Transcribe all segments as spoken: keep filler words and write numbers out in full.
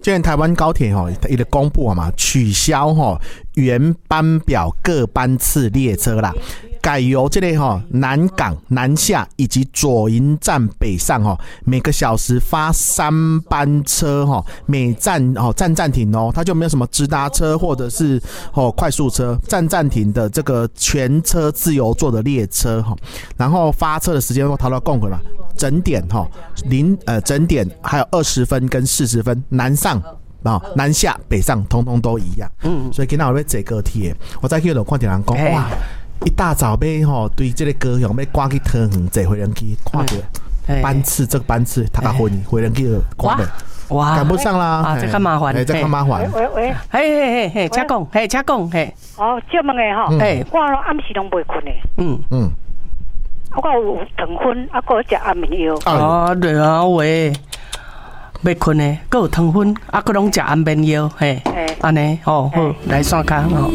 最近台湾高铁哈，它的公布嘛，取消哈原班表各班次列车啦。改由这类哈南港、南下以及左营站北上哈，每个小时发三班车哈，每站哦站暂停哦，它就没有什么直达车或者是哦快速车，站暂停的这个全车自由座的列车哈，然后发车的时间都逃到共轨嘛，整点哈零呃整点还有二十分跟四十分南上。哦、南下北上通通都一样，嗯，所以今天我要坐高铁，我再去有看到人讲哇。一大早要吼对这个高雄要赶去桃园坐回人机，看到班次这个班次他甲分回人机就赶了，哇，赶不上啦， 啊，这较麻烦， 哎，这较麻烦。 喂喂， 嘿嘿嘿嘿，请讲，嘿，请讲，嘿。 哦，这问的吼，哎，我暗时拢袂困的，嗯嗯，我有糖分，啊，还有食安眠药。 哦，对啊，喂。袂困的，还有糖分，啊，佮拢食安眠药，嘿，安尼，哦，好，来刷卡哦。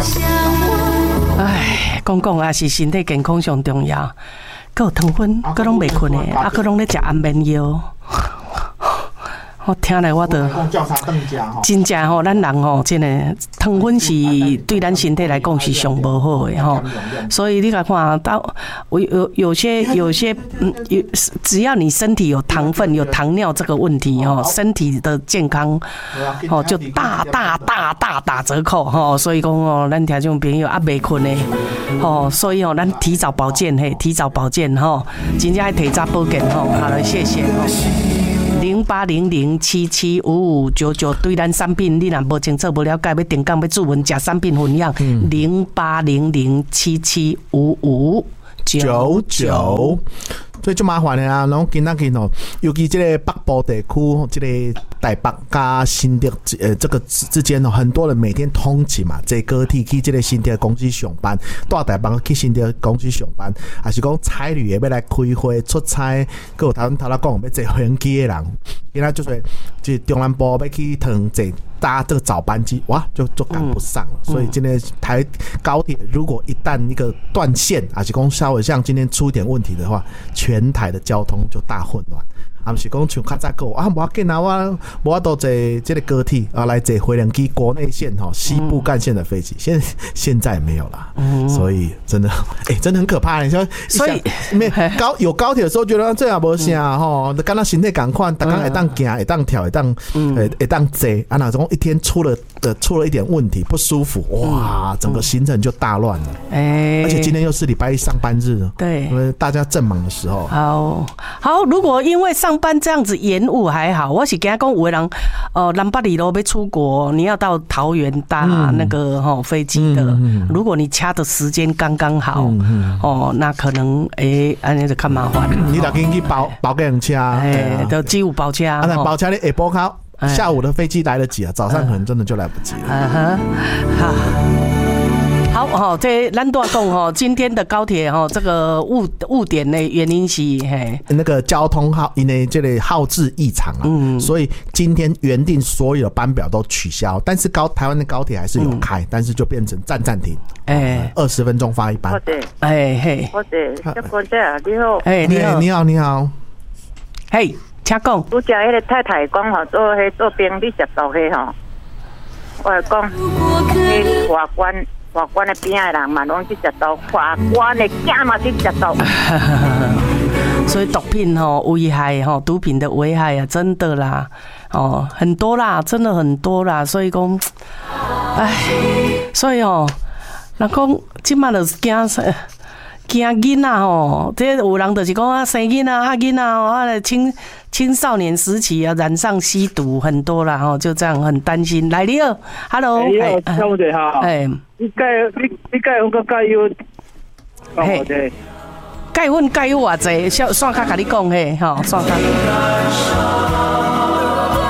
唉，讲讲也是身体健康上重要，佮有糖分，佮拢袂困的，啊，佮拢咧食安眠药。我听来我都真正吼，咱人吼，真的糖分是对咱身体来讲是上无好的吼。所以你来看到有有有些有些嗯，有只要你身体有糖分、有糖尿这个问题吼，身体的健康吼就大大大大打折扣吼。所以讲哦，咱听众朋友啊，袂困的吼，所以哦，咱提早保健嘿，提早保健吼，真正要提早保健吼。好了，谢谢吼。零八零零七七五五九九，对咱产品你若无清楚、无了解，要定岗要注文食产品分享，零八零零七七五五九九。 所以就麻烦的啊，然后今仔日哦，尤其这个北部地区，这个台北加新竹呃这个之间哦，很多人每天通勤嘛，坐高铁去这个新竹公司上班，到台北去新竹公司上班，还是讲差旅的要来开会出差，佮有头头来讲要坐飞机的人，今仔就是就是中南部要去桃园坐搭这个早班机，哇，就就赶不上了。嗯、所以今天台高铁如果一旦一个断线，还是讲稍微像今天出点问题的话，全台的交通就大混乱。啊，不是讲像较早讲啊，无要紧啊，我无法度坐这个高铁啊，来坐回人机国内线哈西部干线的飞机，现现在没有了，嗯、所以真的，哎、欸，真的很可怕。你说，所以没高有高铁的时候，觉得这样无啥吼，刚刚身体赶快，大家会当行，会当跳，会当，会会当坐，啊，那种一天出了呃出了一点问题，不舒服，哇，整个行程就大乱了。哎、欸，而且今天又是礼拜一上班日， 对， 因为大家正忙的时候。 好，好，如果因为上班这样子延误还好，我是跟他讲有的人，呃，南北里路要出国，你要到桃园搭那个吼、嗯、飞机的、嗯嗯，如果你掐的时间刚刚好、嗯嗯，哦，那可能诶，安、欸、尼就较麻烦。 你得紧去包包个人车， 哎，就只有包车。啊， 那包车你下晡考，下午的飞机来得及啊，早上可能真的就来不及了。 嗯哼，好。好哈，这咱都讲哈，今天的高铁哈，这个误误点的原因是嘿， 那个交通号因为这里号志异常啊，嗯，所以今天原定所有的班表都取消，但是高台湾的高铁还是有开，嗯、但是就变成站暂停，哎，二十分钟发一班。 好的， 哎嘿， 好的，这国家你好， 哎你好， 你好你好， 嘿，请讲。 拄只迄个太太讲吼，做迄做兵你食到迄吼，我来讲，迄外关。法官的边的人嘛，拢去食到；法官的囝嘛去食到。 所以毒品吼危害吼，毒品的危害啊，真的啦，哦，很多啦，真的很多啦。所以讲，哎，所以哦，人讲即马就是惊惊囡仔吼，这有人就是讲啊，生囡仔啊囡仔哦，啊青青少年时期啊染上吸毒很多啦吼，就这样很担心。来你好 ，Hello， 你好，小姐好，哎，你介你你介有个介有， 嘿，介阮介有偌济，小线卡甲你讲嘿，吼，线卡。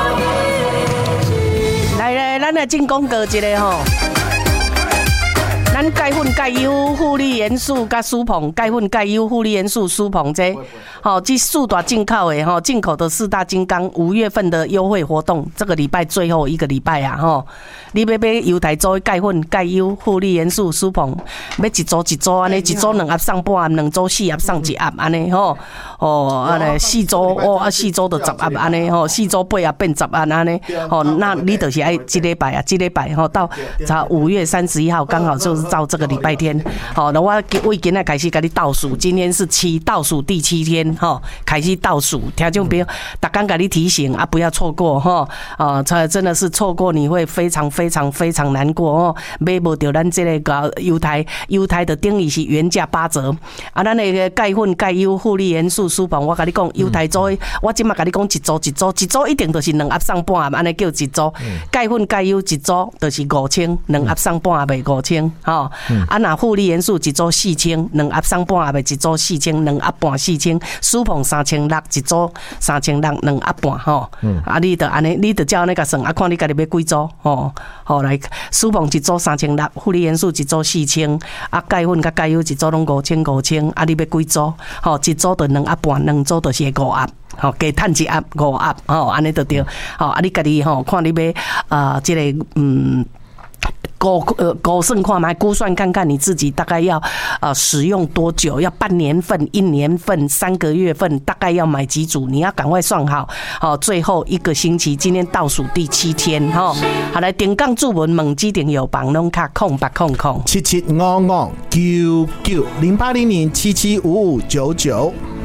来来，咱来进广告一个吼。 咱钙粉、钙优、负利元素甲舒鹏，钙粉、钙优、负利元素、舒鹏这，好，这四大进口的哈，进口的四大金刚，五月份的优惠活动，这个礼拜最后一个礼拜啊，哈，你要买犹太州的钙粉、钙优、负利元素、舒鹏，要一组一组安尼，一组两盒送半盒，两组四盒送一盒安尼吼，哦，安尼四组哦，啊四组就十盒安尼吼，四组八盒变十盒安尼，吼，那你就是爱这礼拜啊，这礼拜吼到到五月三十一号，刚好就是到这个礼拜天，好，那我我今仔开始给你倒数，今天是七倒数第七天，哈，开始倒数，听众朋友，大刚给你提醒啊，不要错过哈，啊，真的是错过你会非常非常非常难过哦，买不到咱这个犹太犹太的定义是原价八折，啊，咱那个钙粉、钙优、负利元素、舒鹏，我跟你讲，犹太组，我今麦跟你讲一组一组，一组一定就是两盒送半盒，安尼叫一组，钙粉、钙优一组就是五千，两盒送半盒卖五千，吼，啊，那负利元素一组四千，两盒送半盒卖一组四千，两盒半四千，舒鹏三千六一组三千六，两盒半吼，啊，你得安尼，你得照那个算，啊，看你家己要几组，吼，好来，舒鹏一组三千六，负利元素一组四千，啊，钙粉甲钙优一组拢五千五千，啊，你要几组？吼，一组就两盒半，两组就是五盒。好，加趁一盒五盒，吼，安尼就对。好，啊，你家己吼，看你要啊，这个嗯。估呃估算看嘛，估算看看你自己大概要呃使用多久，要半年份、一年份、三个月份，大概要买几组？你要赶快算好。好，最后一个星期，今天倒数第七天哈。好，来点杠注文猛机点有榜拢卡空八空空七七五五九九零八零零七七五五九九。